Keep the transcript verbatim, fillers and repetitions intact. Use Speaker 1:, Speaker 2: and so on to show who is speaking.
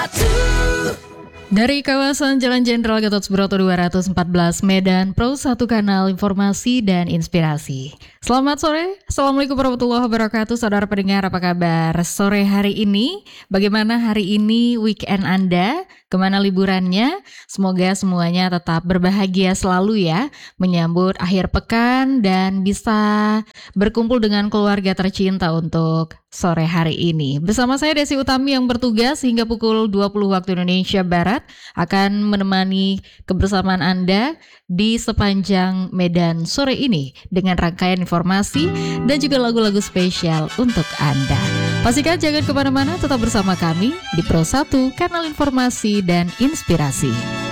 Speaker 1: Dari kawasan Jalan Jenderal Gatot Subroto dua ratus empat belas Medan, Pro satu Kanal Informasi dan Inspirasi. Selamat sore, Assalamualaikum warahmatullahi wabarakatuh. Saudara pendengar, apa kabar sore hari ini? Bagaimana hari ini weekend Anda? Kemana liburannya? Semoga semuanya tetap berbahagia selalu ya, menyambut akhir pekan dan bisa berkumpul dengan keluarga tercinta untuk sore hari ini. Bersama saya Desi Utami yang bertugas hingga pukul dua puluh waktu Indonesia Barat akan menemani kebersamaan Anda di sepanjang Medan sore ini dengan rangkaian informasi dan juga lagu-lagu spesial untuk Anda. Pastikan jangan kemana-mana, tetap bersama kami di Pro satu Kanal Informasi dan Inspirasi.